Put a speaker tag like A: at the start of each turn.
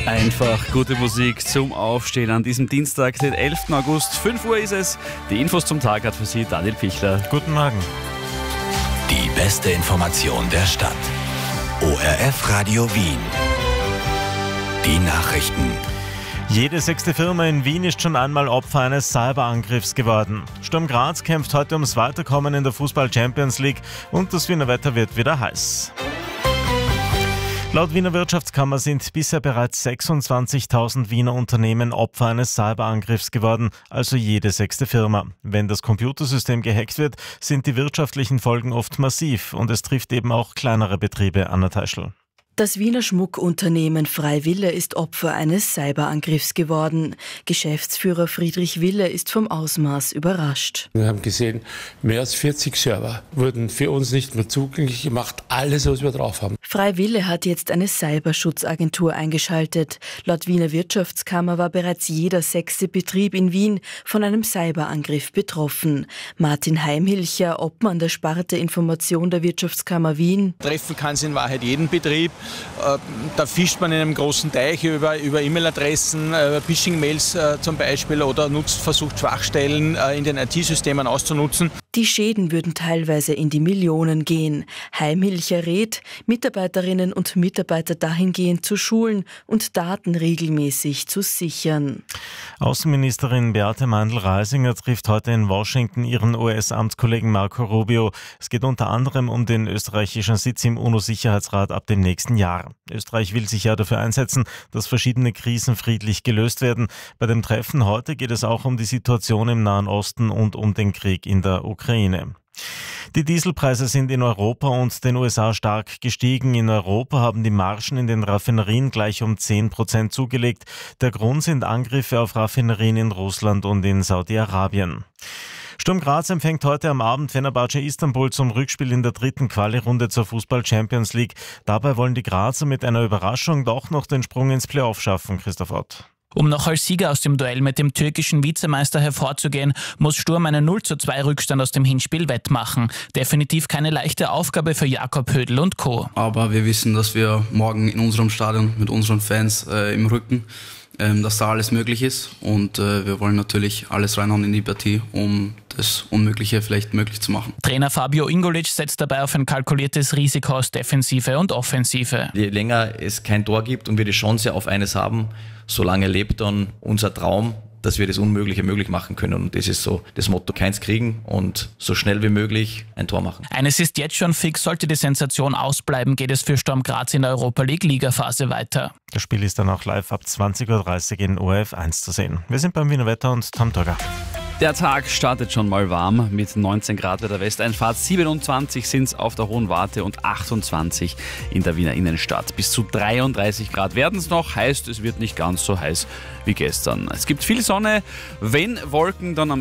A: Einfach gute Musik zum Aufstehen an diesem Dienstag, den 11. August. 5 Uhr ist es. Die Infos zum Tag hat für Sie Daniel Pichler.
B: Guten Morgen.
C: Die beste Information der Stadt. ORF Radio Wien. Die Nachrichten.
B: Jede 6. Firma in Wien ist schon einmal Opfer eines Cyberangriffs geworden. Sturm Graz kämpft heute ums Weiterkommen in der Fußball-Champions League und das Wiener Wetter wird wieder heiß. Laut Wiener Wirtschaftskammer sind bisher bereits 26.000 Wiener Unternehmen Opfer eines Cyberangriffs geworden, also jede 6. Firma. Wenn das Computersystem gehackt wird, sind die wirtschaftlichen Folgen oft massiv und es trifft eben auch kleinere Betriebe. Anna Teischl.
D: Das Wiener Schmuckunternehmen Freiwille ist Opfer eines Cyberangriffs geworden. Geschäftsführer Friedrich Wille ist vom Ausmaß überrascht.
E: Wir haben gesehen, mehr als 40 Server wurden für uns nicht mehr zugänglich gemacht. Alles, was wir drauf haben.
D: Freiwille hat jetzt eine Cyberschutzagentur eingeschaltet. Laut Wiener Wirtschaftskammer war bereits jeder 6. Betrieb in Wien von einem Cyberangriff betroffen. Martin Heimhilcher, Obmann der Sparte Information der Wirtschaftskammer Wien.
F: Treffen kann es in Wahrheit jeden Betrieb. Da fischt man in einem großen Teich über E-Mail-Adressen, Phishing-Mails zum Beispiel oder versucht Schwachstellen in den IT-Systemen auszunutzen.
D: Die Schäden würden teilweise in die Millionen gehen. Heimhilcher rät, Mitarbeiterinnen und Mitarbeiter dahingehend zu schulen und Daten regelmäßig zu sichern.
B: Außenministerin Beate Meindl-Reisinger trifft heute in Washington ihren US-Amtskollegen Marco Rubio. Es geht unter anderem um den österreichischen Sitz im UNO-Sicherheitsrat ab dem nächsten Jahr. Österreich will sich ja dafür einsetzen, dass verschiedene Krisen friedlich gelöst werden. Bei dem Treffen heute geht es auch um die Situation im Nahen Osten und um den Krieg in der Ukraine. Die Dieselpreise sind in Europa und den USA stark gestiegen. In Europa haben die Margen in den Raffinerien gleich um 10% zugelegt. Der Grund sind Angriffe auf Raffinerien in Russland und in Saudi-Arabien. Sturm Graz empfängt heute am Abend Fenerbahce Istanbul zum Rückspiel in der 3. Quali-Runde zur Fußball-Champions League. Dabei wollen die Grazer mit einer Überraschung doch noch den Sprung ins Playoff schaffen. Christoph Ott.
G: Um noch als Sieger aus dem Duell mit dem türkischen Vizemeister hervorzugehen, muss Sturm einen 0:2 Rückstand aus dem Hinspiel wettmachen. Definitiv keine leichte Aufgabe für Jakob Hödl und Co.
H: Aber wir wissen, dass wir morgen in unserem Stadion mit unseren Fans im Rücken, dass da alles möglich ist. Und wir wollen natürlich alles reinhauen in die Partie, um das Unmögliche vielleicht möglich zu machen.
G: Trainer Fabio Ingolic setzt dabei auf ein kalkuliertes Risiko aus Defensive und Offensive.
I: Je länger es kein Tor gibt und wir die Chance auf eines haben, solange lebt dann unser Traum, dass wir das Unmögliche möglich machen können. Und das ist so das Motto: keins kriegen und so schnell wie möglich ein Tor machen.
G: Eines ist jetzt schon fix: sollte die Sensation ausbleiben, geht es für Sturm Graz in der Europa League Ligaphase weiter.
B: Das Spiel ist dann auch live ab 20:30 Uhr in ORF 1 zu sehen. Wir sind beim Wiener Wetter und Tom Torger.
A: Der Tag startet schon mal warm mit 19 Grad bei der Westeinfahrt, 27 sind es auf der Hohen Warte und 28 in der Wiener Innenstadt. Bis zu 33 Grad werden es noch, heißt, es wird nicht ganz so heiß wie gestern. Es gibt viel Sonne, wenn Wolken, dann am